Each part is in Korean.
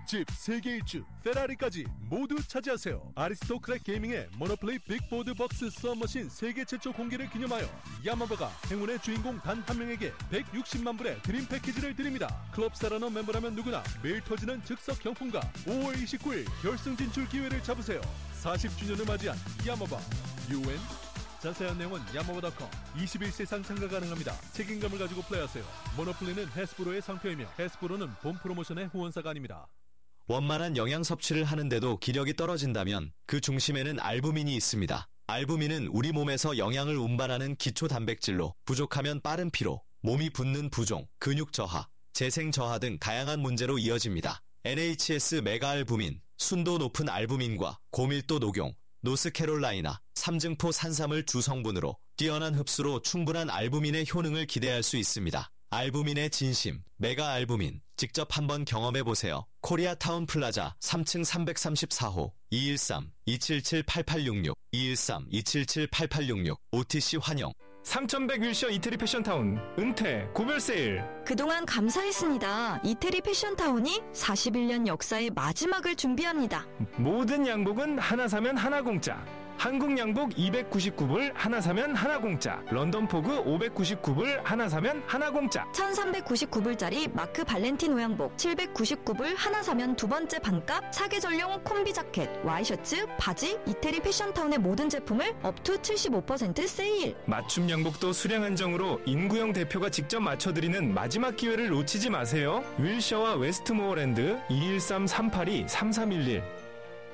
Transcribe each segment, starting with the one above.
집, 세계일주, 페라리까지 모두 차지하세요. 아리스토크랙 게이밍의 모노플레이 빅보드 박스 수업머신 세계 최초 공개를 기념하여 야마바가 행운의 주인공 단 한 명에게 160만 불의 드림 패키지를 드립니다. 클럽 사라너 멤버라면 누구나 매일 터지는 즉석 경품과 5월 29일 결승 진출 기회를 잡으세요. 40주년을 맞이한 야마바 UN. 자세한 내용은 야마바.com. 21세상 참가 가능합니다. 책임감을 가지고 플레이하세요. 모노플레이는 해스브로의 상표이며 해스브로는 본 프로모션의 후원사가 아닙니다. 원만한 영양 섭취를 하는데도 기력이 떨어진다면 그 중심에는 알부민이 있습니다. 알부민은 우리 몸에서 영양을 운반하는 기초 단백질로 부족하면 빠른 피로, 몸이 붓는 부종, 근육 저하, 재생 저하 등 다양한 문제로 이어집니다. NHS 메가알부민, 순도 높은 알부민과 고밀도 녹용, 노스캐롤라이나, 삼증포 산삼을 주 성분으로 뛰어난 흡수로 충분한 알부민의 효능을 기대할 수 있습니다. 알부민의 진심, 메가알부민, 직접 한번 경험해보세요. 코리아타운 플라자 3층 334호 213-277-8866 213-277-8866 OTC 환영. 3100 윌셔 이태리 패션타운 은퇴 고별 세일. 그동안 감사했습니다. 이태리 패션타운이 41년 역사의 마지막을 준비합니다. 모든 양복은 하나 사면 하나 공짜. 한국 양복 299불 하나 사면 하나 공짜. 런던 포그 599불 하나 사면 하나 공짜. 1399불짜리 마크 발렌티노 양복 799불 하나 사면 두 번째 반값. 사계절용 콤비 자켓, 와이셔츠, 바지, 이태리 패션타운의 모든 제품을 업투 75% 세일. 맞춤 양복도 수량 한정으로 인구영 대표가 직접 맞춰드리는 마지막 기회를 놓치지 마세요. 윌셔와 웨스트모어랜드 213-382-3311.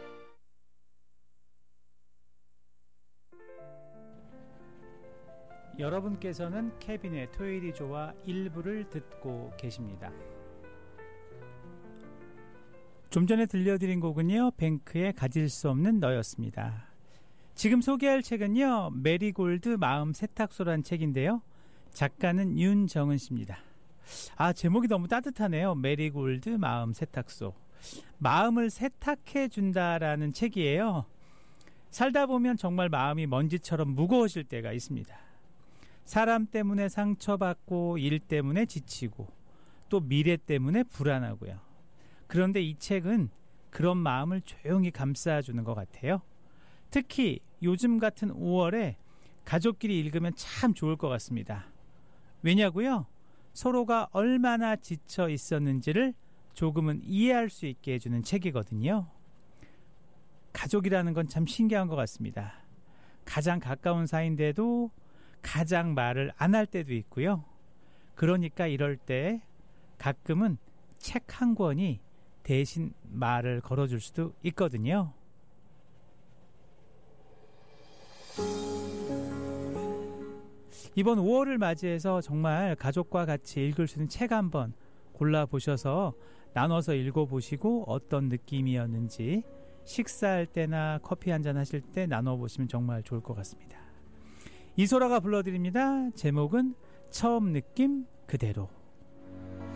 여러분께서는 케빈의 토요일이 좋아 일부를 듣고 계십니다. 좀 전에 들려드린 곡은요, 뱅크의 가질 수 없는 너였습니다. 지금 소개할 책은요, 메리골드 마음 세탁소란 책인데요, 작가는 윤정은 씨입니다. 제목이 너무 따뜻하네요. 메리골드 마음 세탁소. 마음을 세탁해 준다라는 책이에요. 살다 보면 정말 마음이 먼지처럼 무거워질 때가 있습니다. 사람 때문에 상처받고 일 때문에 지치고 또 미래 때문에 불안하고요. 그런데 이 책은 그런 마음을 조용히 감싸주는 것 같아요. 특히 요즘 같은 5월에 가족끼리 읽으면 참 좋을 것 같습니다. 왜냐고요? 서로가 얼마나 지쳐 있었는지를 조금은 이해할 수 있게 해주는 책이거든요. 가족이라는 건 참 신기한 것 같습니다. 가장 가까운 사이인데도 가장 말을 안 할 때도 있고요. 그러니까 이럴 때 가끔은 책 한 권이 대신 말을 걸어줄 수도 있거든요. 이번 5월을 맞이해서 정말 가족과 같이 읽을 수 있는 책 한번 골라보셔서 나눠서 읽어보시고 어떤 느낌이었는지 식사할 때나 커피 한잔 하실 때 나눠보시면 정말 좋을 것 같습니다. 이소라가 불러드립니다. 제목은 처음 느낌 그대로.